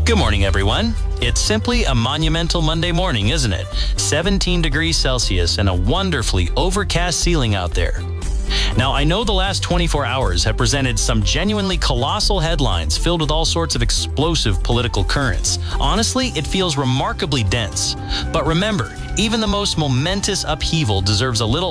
Good morning, everyone. It's simply a monumental Monday morning, isn't it? 17 degrees Celsius and a wonderfully overcast ceiling out there. Now, I know the last 24 hours have presented some genuinely colossal headlines filled with all sorts of explosive political currents. Honestly, it feels remarkably dense. But remember, even the most momentous upheaval deserves a little